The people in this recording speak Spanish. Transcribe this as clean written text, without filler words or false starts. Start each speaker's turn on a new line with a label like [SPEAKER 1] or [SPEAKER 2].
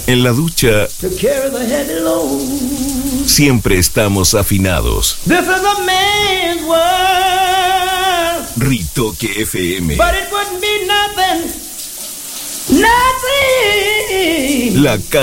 [SPEAKER 1] En la ducha siempre estamos afinados.
[SPEAKER 2] This is a man's world.
[SPEAKER 1] Ritoque FM.
[SPEAKER 2] But it wouldn't be nothing.
[SPEAKER 1] La